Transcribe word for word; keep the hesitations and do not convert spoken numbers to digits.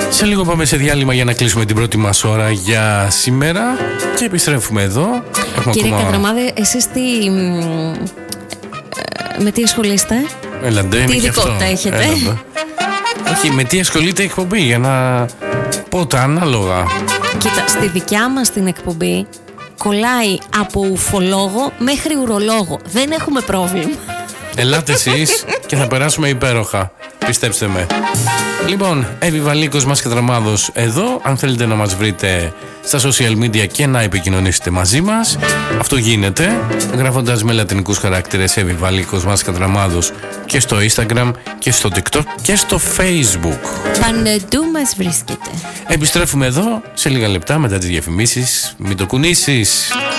Σε λίγο πάμε σε διάλειμμα για να κλείσουμε την πρώτη μας ώρα για σήμερα και επιστρέφουμε εδώ. Έχουμε Κύριε ακόμα... Κατραμάδε, εσείς τι... με τι ασχολείστε? Έλαντε, τι ειδικότητα έχετε? Έλαντε. Όχι, με τι ασχολείται η εκπομπή, για να πω τα ανάλογα. Κοίτα, στη δικιά μας την εκπομπή κολλάει από ουφολόγο μέχρι ουρολόγο. Δεν έχουμε πρόβλημα. Ελάτε εσείς και θα περάσουμε υπέροχα. Πιστέψτε με. Λοιπόν, Εύη Βαλίκος, Μάσης Κατραμάδος εδώ. Αν θέλετε να μας βρείτε στα social media και να επικοινωνήσετε μαζί μας, αυτό γίνεται γράφοντας με λατινικούς χαρακτήρες Εύη Βαλίκος, Μάσης Κατραμάδος και στο Instagram και στο TikTok και στο Facebook. Παντού μας βρίσκεται. Επιστρέφουμε εδώ σε λίγα λεπτά μετά τις διαφημίσεις. Μην το κουνήσεις.